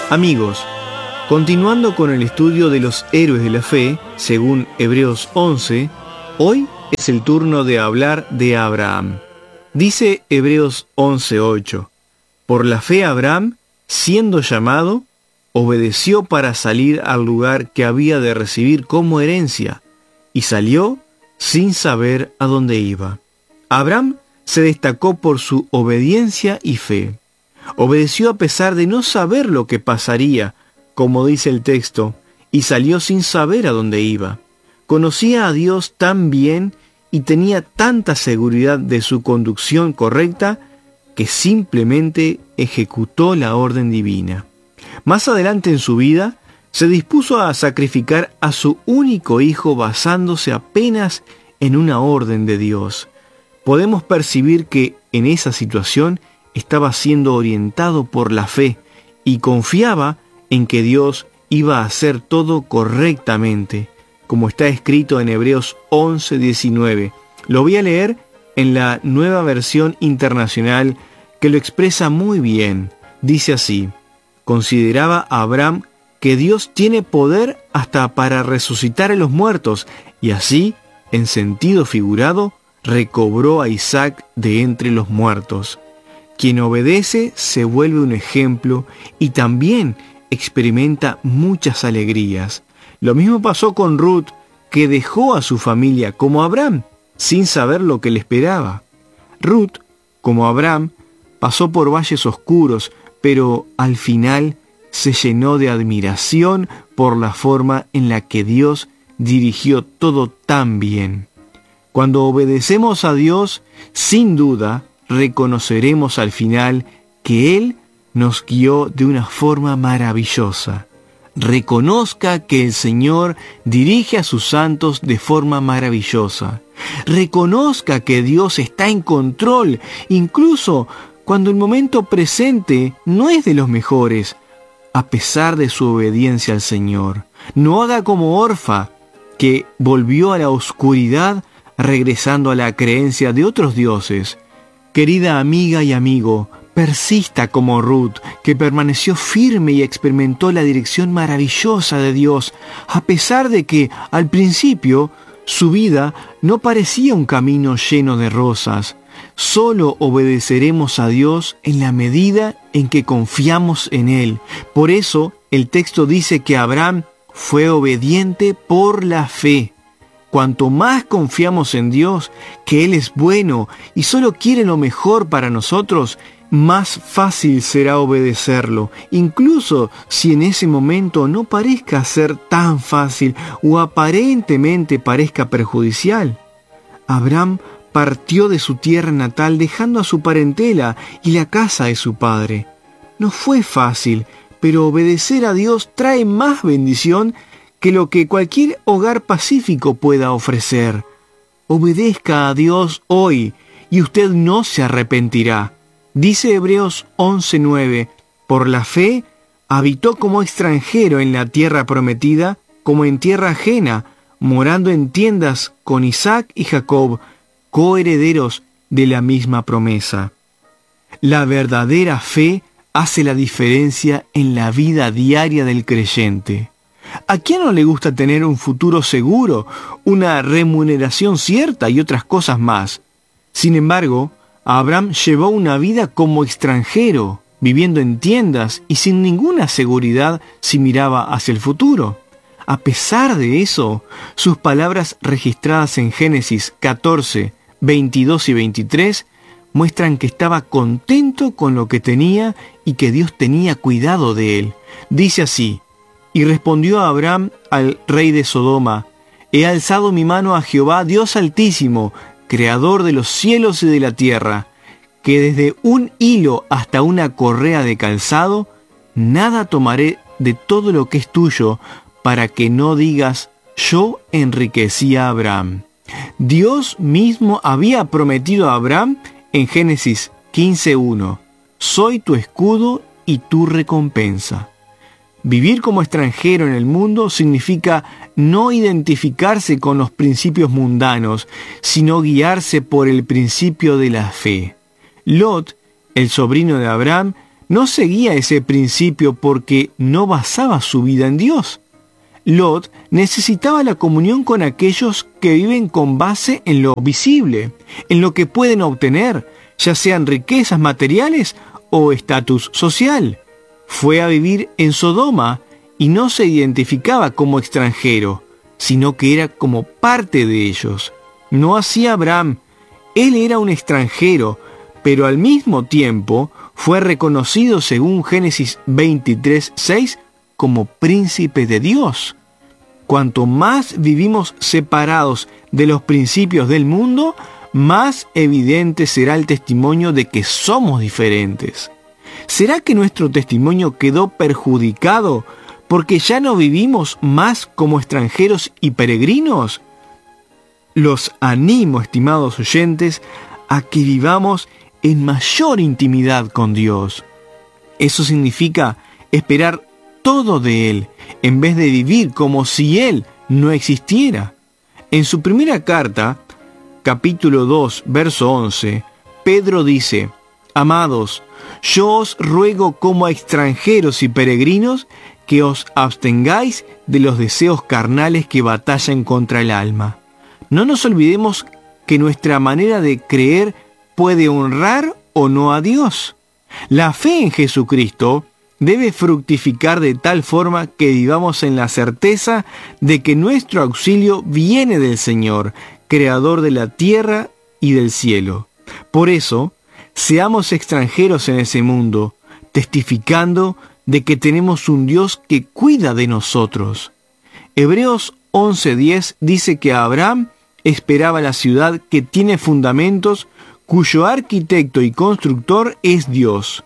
Amigos, continuando con el estudio de los héroes de la fe, según Hebreos 11, hoy es el turno de hablar de Abraham. Dice Hebreos 11:8, por la fe Abraham, siendo llamado, obedeció para salir al lugar que había de recibir como herencia, y salió sin saber a dónde iba. Abraham se destacó por su obediencia y fe. Obedeció a pesar de no saber lo que pasaría, como dice el texto, y salió sin saber a dónde iba. Conocía a Dios tan bien y tenía tanta seguridad de su conducción correcta que simplemente ejecutó la orden divina. Más adelante en su vida, se dispuso a sacrificar a su único hijo basándose apenas en una orden de Dios. Podemos percibir que en esa situación estaba siendo orientado por la fe y confiaba en que Dios iba a hacer todo correctamente, como está escrito en Hebreos 11:19. Lo voy a leer en la Nueva Versión Internacional, que lo expresa muy bien. Dice así: consideraba a Abraham que Dios tiene poder hasta para resucitar a los muertos, y así, en sentido figurado, recobró a Isaac de entre los muertos. Quien obedece se vuelve un ejemplo y también experimenta muchas alegrías. Lo mismo pasó con Ruth, que dejó a su familia como Abraham, sin saber lo que le esperaba. Ruth, como Abraham, pasó por valles oscuros, pero al final se llenó de admiración por la forma en la que Dios dirigió todo tan bien. Cuando obedecemos a Dios, sin duda, reconoceremos al final que Él nos guió de una forma maravillosa. Reconozca que el Señor dirige a sus santos de forma maravillosa. Reconozca que Dios está en control, incluso cuando el momento presente no es de los mejores, a pesar de su obediencia al Señor. No haga como Orfa, que volvió a la oscuridad regresando a la creencia de otros dioses. Querida amiga y amigo, persista como Ruth, que permaneció firme y experimentó la dirección maravillosa de Dios, a pesar de que, al principio, su vida no parecía un camino lleno de rosas. Solo obedeceremos a Dios en la medida en que confiamos en Él. Por eso, el texto dice que Abraham fue obediente por la fe. Cuanto más confiamos en Dios, que Él es bueno y solo quiere lo mejor para nosotros, más fácil será obedecerlo, incluso si en ese momento no parezca ser tan fácil o aparentemente parezca perjudicial. Abraham partió de su tierra natal dejando a su parentela y la casa de su padre. No fue fácil, pero obedecer a Dios trae más bendición que lo que cualquier hogar pacífico pueda ofrecer. Obedezca a Dios hoy y usted no se arrepentirá. Dice Hebreos 11:9, por la fe habitó como extranjero en la tierra prometida, como en tierra ajena, morando en tiendas con Isaac y Jacob, coherederos de la misma promesa. La verdadera fe hace la diferencia en la vida diaria del creyente. ¿A quién no le gusta tener un futuro seguro, una remuneración cierta y otras cosas más? Sin embargo, Abraham llevó una vida como extranjero, viviendo en tiendas y sin ninguna seguridad si miraba hacia el futuro. A pesar de eso, sus palabras registradas en Génesis 14, 22 y 23 muestran que estaba contento con lo que tenía y que Dios tenía cuidado de él. Dice así: y respondió Abraham al rey de Sodoma: he alzado mi mano a Jehová, Dios Altísimo, creador de los cielos y de la tierra, que desde un hilo hasta una correa de calzado, nada tomaré de todo lo que es tuyo, para que no digas, yo enriquecí a Abraham. Dios mismo había prometido a Abraham en Génesis 15:1, soy tu escudo y tu recompensa. Vivir como extranjero en el mundo significa no identificarse con los principios mundanos, sino guiarse por el principio de la fe. Lot, el sobrino de Abraham, no seguía ese principio porque no basaba su vida en Dios. Lot necesitaba la comunión con aquellos que viven con base en lo visible, en lo que pueden obtener, ya sean riquezas materiales o estatus social. Fue a vivir en Sodoma y no se identificaba como extranjero, sino que era como parte de ellos. No así Abraham. Él era un extranjero, pero al mismo tiempo fue reconocido según Génesis 23:6 como príncipe de Dios. Cuanto más vivimos separados de los principios del mundo, más evidente será el testimonio de que somos diferentes. ¿Será que nuestro testimonio quedó perjudicado porque ya no vivimos más como extranjeros y peregrinos? Los animo, estimados oyentes, a que vivamos en mayor intimidad con Dios. Eso significa esperar todo de Él, en vez de vivir como si Él no existiera. En su primera carta, capítulo 2, verso 11, Pedro dice: Amados, yo os ruego como a extranjeros y peregrinos que os abstengáis de los deseos carnales que batallan contra el alma. No nos olvidemos que nuestra manera de creer puede honrar o no a Dios. La fe en Jesucristo debe fructificar de tal forma que vivamos en la certeza de que nuestro auxilio viene del Señor, creador de la tierra y del cielo. Por eso, seamos extranjeros en ese mundo, testificando de que tenemos un Dios que cuida de nosotros. Hebreos 11:10 dice que Abraham esperaba la ciudad que tiene fundamentos, cuyo arquitecto y constructor es Dios.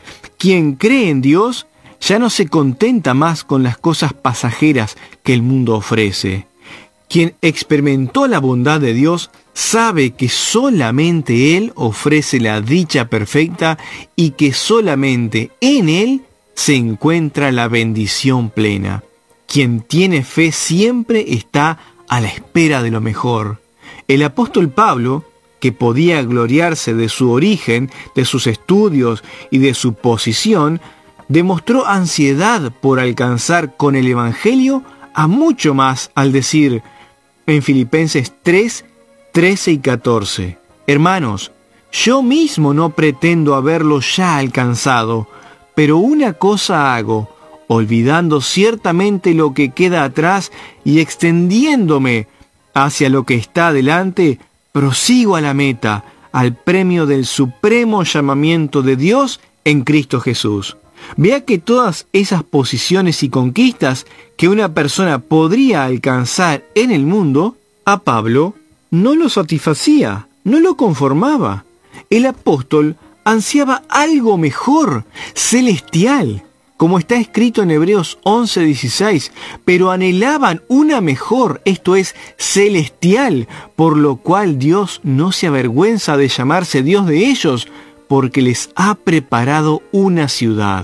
Quien cree en Dios ya no se contenta más con las cosas pasajeras que el mundo ofrece. Quien experimentó la bondad de Dios sabe que solamente Él ofrece la dicha perfecta y que solamente en Él se encuentra la bendición plena. Quien tiene fe siempre está a la espera de lo mejor. El apóstol Pablo, que podía gloriarse de su origen, de sus estudios y de su posición, demostró ansiedad por alcanzar con el Evangelio a mucho más al decir en Filipenses 3, 13 y 14: Hermanos, yo mismo no pretendo haberlo ya alcanzado, pero una cosa hago, olvidando ciertamente lo que queda atrás y extendiéndome hacia lo que está adelante, prosigo a la meta, al premio del supremo llamamiento de Dios en Cristo Jesús. Vea que todas esas posiciones y conquistas que una persona podría alcanzar en el mundo, a Pablo no lo satisfacía, no lo conformaba. El apóstol ansiaba algo mejor, celestial, como está escrito en Hebreos 11:16, pero anhelaban una mejor, esto es, celestial, por lo cual Dios no se avergüenza de llamarse Dios de ellos, porque les ha preparado una ciudad.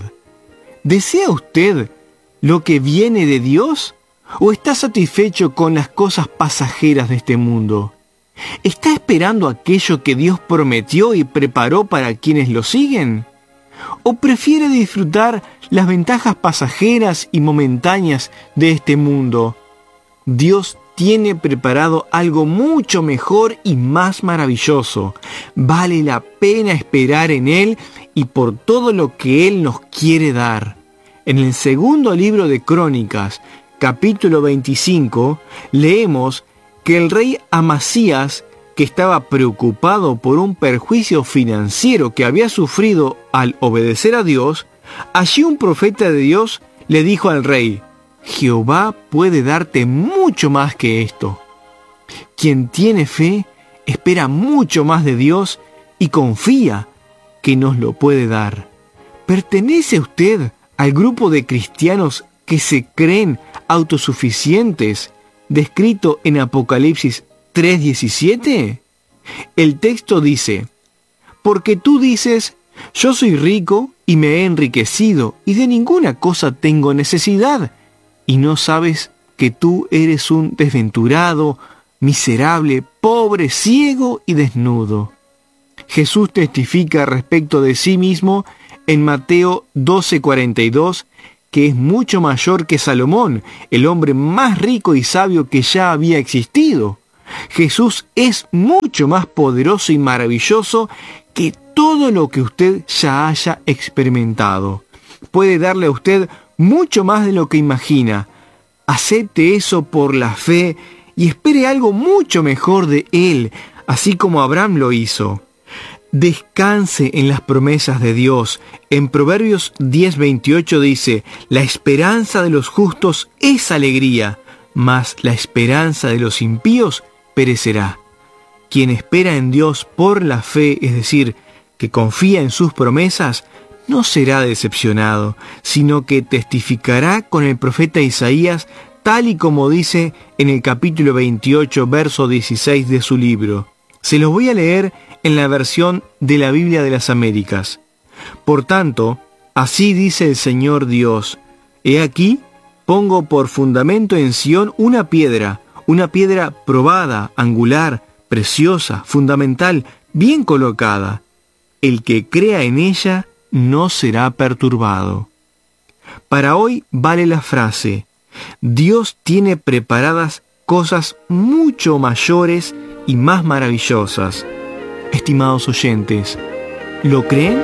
¿Desea usted lo que viene de Dios? ¿O está satisfecho con las cosas pasajeras de este mundo? ¿Está esperando aquello que Dios prometió y preparó para quienes lo siguen? ¿O prefiere disfrutar las ventajas pasajeras y momentáneas de este mundo? Dios tiene preparado algo mucho mejor y más maravilloso. Vale la pena esperar en Él y por todo lo que Él nos quiere dar. En el segundo libro de Crónicas, capítulo 25, leemos que el rey Amasías, que estaba preocupado por un perjuicio financiero que había sufrido al obedecer a Dios, allí un profeta de Dios le dijo al rey: Jehová puede darte mucho más que esto. Quien tiene fe espera mucho más de Dios y confía que nos lo puede dar. ¿Pertenece usted al grupo de cristianos que se creen autosuficientes, descrito en Apocalipsis 3:17? El texto dice: porque tú dices, yo soy rico y me he enriquecido y de ninguna cosa tengo necesidad, y no sabes que tú eres un desventurado, miserable, pobre, ciego y desnudo. Jesús testifica respecto de sí mismo en Mateo 12:42 que es mucho mayor que Salomón, el hombre más rico y sabio que ya había existido. Jesús es mucho más poderoso y maravilloso que todo lo que usted ya haya experimentado. Puede darle a usted mucho más de lo que imagina. Acepte eso por la fe y espere algo mucho mejor de Él, así como Abraham lo hizo. Descanse en las promesas de Dios. En Proverbios 10:28 dice: la esperanza de los justos es alegría, mas la esperanza de los impíos perecerá. Quien espera en Dios por la fe, es decir, que confía en sus promesas, no será decepcionado, sino que testificará con el profeta Isaías, tal y como dice en el capítulo 28, verso 16 de su libro. Se los voy a leer en la versión de la Biblia de las Américas. Por tanto, así dice el Señor Dios: he aquí, pongo por fundamento en Sión una piedra probada, angular, preciosa, fundamental, bien colocada. El que crea en ella no será perturbado. Para hoy vale la frase: Dios tiene preparadas cosas mucho mayores y más maravillosas. Estimados oyentes, ¿lo creen?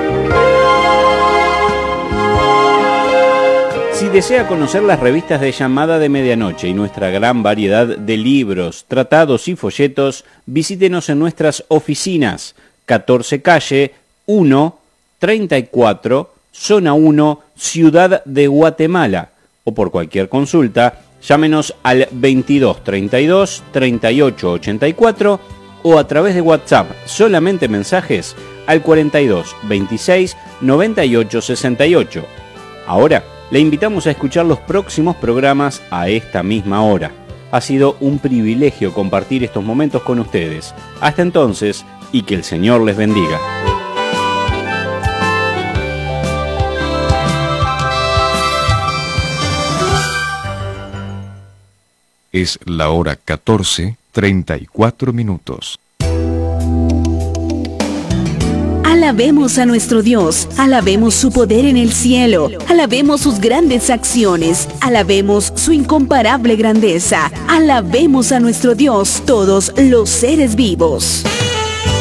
Si desea conocer las revistas de Llamada de Medianoche y nuestra gran variedad de libros, tratados y folletos, visítenos en nuestras oficinas: 14 calle 1, 34, zona 1, Ciudad de Guatemala. O por cualquier consulta, llámenos al 22 32 38 84 o a través de WhatsApp, solamente mensajes, al 42 26 98 68. Ahora, le invitamos a escuchar los próximos programas a esta misma hora. Ha sido un privilegio compartir estos momentos con ustedes. Hasta entonces, y que el Señor les bendiga. Es la hora 14:34. Alabemos a nuestro Dios, alabemos su poder en el cielo, alabemos sus grandes acciones, alabemos su incomparable grandeza, alabemos a nuestro Dios, todos los seres vivos.